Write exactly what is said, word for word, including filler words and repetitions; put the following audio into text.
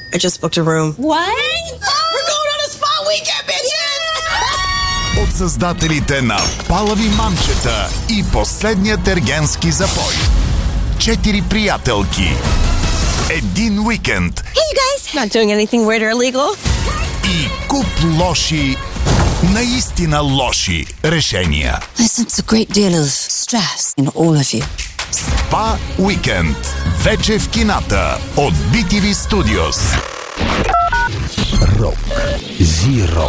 I just booked a room. What? We're going on a spa weekend, bitches! От създателите на Палави мамчета и Последният ергенски запой. Четири приятелки. Един уикенд. Hey, you guys! Not doing anything weird or illegal? И куп лоши, наистина лоши решения. I sense a great deal of stress in all of you. Спа уикенд. Вече в кината от би ти ви Studios. Рок. Зиро.